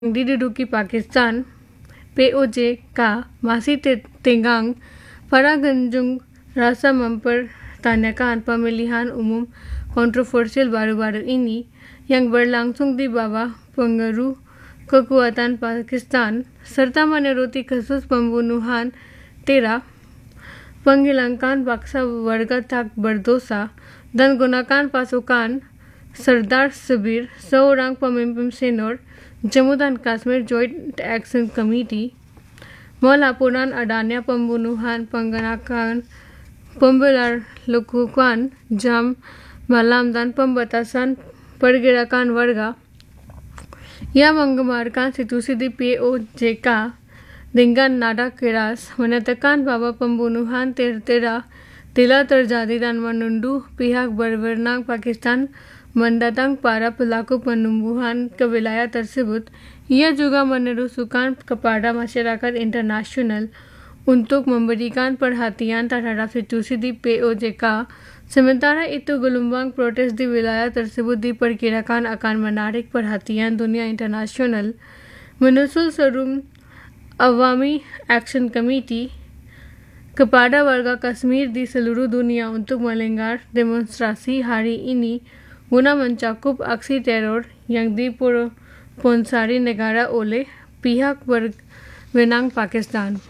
Diduduki Pakistan, POJ ka masih tenggang Paraganjung rasa mempertanyakan pemilihan umum kontroversial baru-baru ini yang berlangsung di bawah pengaruh kekuatan Pakistan serta menuruti kasus pembunuhan 13, penghilangkan paksa warga tak berdosa dan gunakan pasukan Sardar Sabir, seorang pemimpin senior Jammu dan Kashmir Joint Action Committee, melaporkan adanya pembunuhan, pengenakan pemberlakuan jam malam dan pembatasan pergerakan warga. Ia menggemarkan situasi di POJK dengan nada keras, menyatakan bahwa pembunuhan telah terjadi dan menuduh pihak berwenang Pakistan mendatang para pelaku pembunuhan ke wilayah tersebut. Ia juga menyerukan kepada masyarakat internasional untuk memberikan perhatian terhadap situasi di POJK. Sementara itu, gelombang protes di wilayah tersebut diperkirakan akan menarik perhatian dunia internasional, menyusul seru Awami Action Committee kepada warga Kashmir di seluruh dunia untuk melanggar demonstrasi hari ini guna mencakup aksi teror yang disponsori negara oleh pihak berwenang Pakistan.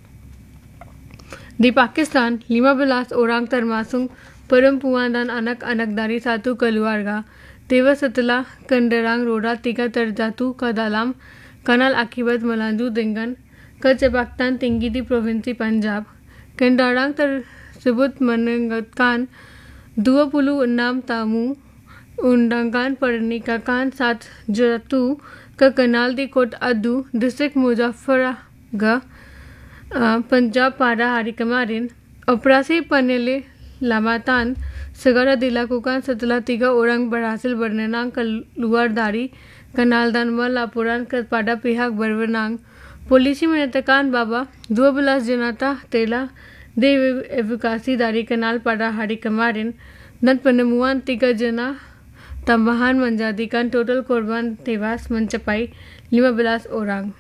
Di Pakistan, 15 orang termasuk perempuan dan anak-anak dari satu keluarga tewas setelah kendaraan roda 3 terjatuh ke dalam kanal akibat melaju dengan kecepatan tinggi di Provinsi Punjab. Kendaraan tersebut mengangkut 26 tamu undangan pernikahan saat jatuh ke kanal di Kota Adu, distrik Muzaffargarh, Punjab pada hari kemarin. Operasi penyelamatan segera dilakukan setelah 3 orang berhasil berenang keluar dari kanal dan melaporkan kepada pihak berwenang. Polisi menyatakan bahwa 12 jenazah telah dievakuasi dari kanal pada hari kemarin dan penemuan 3 jenazah tambahan menjadikan total korban tewas mencapai 15 orang.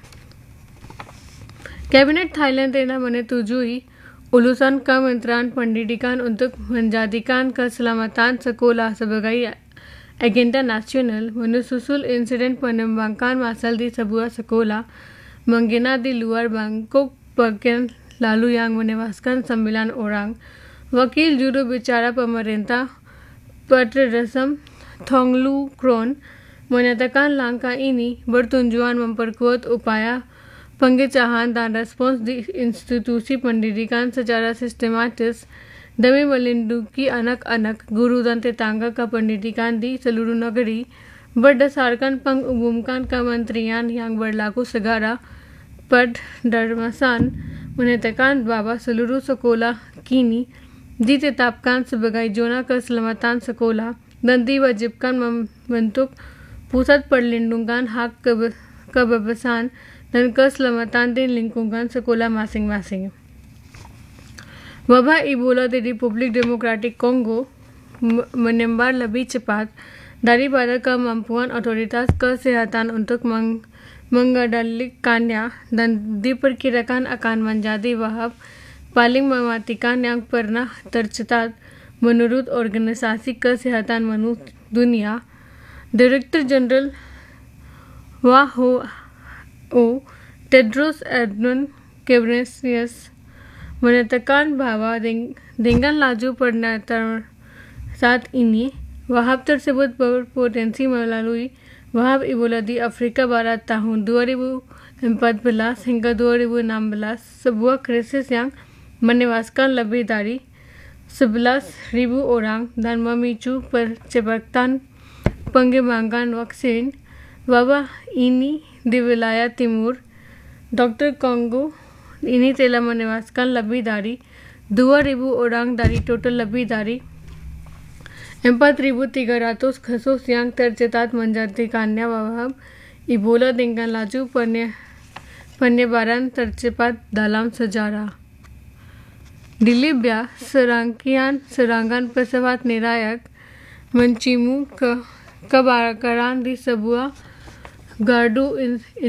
Kabinet Thailand telah menyetujui usulan Kementerian Pendidikan untuk menjadikan keselamatan sekolah sebagai agenda nasional, menyusul insiden penembakan massal di sebuah sekolah menengah di luar Bangkok pekan lalu yang menewaskan 9 orang. Wakil juru bicara pemerintah Patrasam Thonglu Kron menyatakan langkah ini bertujuan memperkuat upaya pengecahan dan respons di institusi pendidikan secara sistematis demi melindungi anak-anak, guru dan tetangga kependidikan di seluruh negeri. Berdasarkan pengumuman kementerian yang berlaku segera, Patrasam menyatakan bahwa seluruh sekolah kini ditetapkan sebagai zona keselamatan sekolah dan diwajibkan membentuk pusat perlindungan hak kebebasan dan keselamatan di lingkungan sekolah masing-masing. Wabah Ebola di Republik Demokratik Kongo menyebar lebih cepat daripada kemampuan otoritas kesehatan untuk mengendalikannya dan diperkirakan akan menjadi wabah paling mematikan yang pernah tercatat menurut Organisasi Kesehatan Dunia. Direktur Jenderal WHO Tedros Adhanom Ghebreyesus menyatakan bahwa dengan laju penyebaran saat ini, wabah tersebut berpotensi melalui wabah Ebola di Afrika Barat tahun 2014 hingga 2016, sebuah krisis yang menewaskan lebih dari 11.000 orang dan memicu percepatan pengembangan vaksin. Wabah ini di wilayah timur Dr. Kongo ini telah menewaskan lebih dari 2.000 orang dari total lebih dari 4.300 kasus yang tercatat, menjadikannya wabah Ebola dengan laju penyebaran tercepat dalam sejarah. Di Libya, serangkaian serangan pesawat nelayan mencium kebakaran di sebuah Gardu in